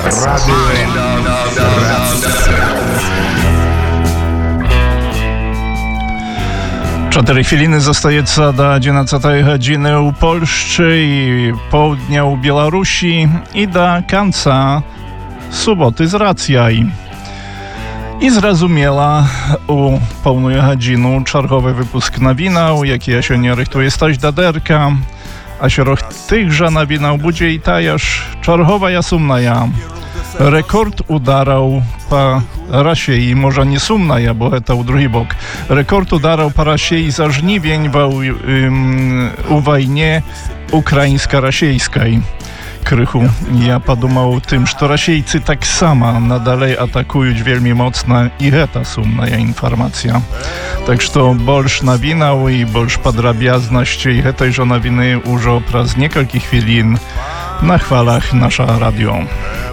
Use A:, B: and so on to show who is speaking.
A: Cztery chwiliny zostaється до 11 години у Польщі і południa u Białorusi i do końca soboty z racjaj. I zrozumiela u pełną godzinę czargowy wypusk nawinał, jaki ja się nie rychtuje stać daderka, a środek tychże nawinał będzie i tajaż czargowa jasumna ja. Rekord udarał po Rasiei, może nie sumna ja, bo to u drugi bok. Rekord udarał po Rasiei za żniwień u wojnie ukraińsko-rasiejskiej. Krychu. Ja podumał tym, że Rasiejcy tak samo nadalej atakują wielmi mocno i ta sumna ja informacja. Tak że to bolsz nawinał i bolsz podrabiazności i tejże nawiny już przez kilka chwilin na chwalach nasza radio.